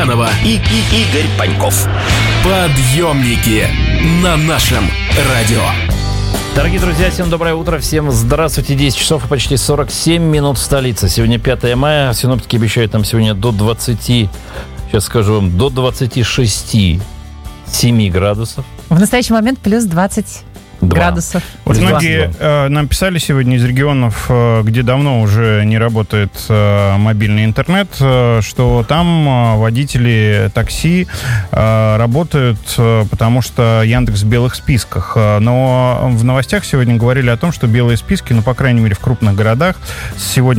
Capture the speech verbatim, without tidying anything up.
Агафонова и, и Игорь Паньков. Подъемники на нашем радио. Дорогие друзья, всем доброе утро, всем здравствуйте. десять часов и почти сорок семь минут в столице. Сегодня пятое мая, синоптики обещают нам сегодня до двадцати, сейчас скажу вам, до двадцати шести семи градусов. В настоящий момент плюс двадцать градусов. Вот многие э, нам писали сегодня из регионов, э, где давно уже не работает э, мобильный интернет, э, что там э, водители такси э, работают, э, потому что Яндекс в белых списках. Но в новостях сегодня говорили о том, что белые списки, ну, по крайней мере, в крупных городах, сегодня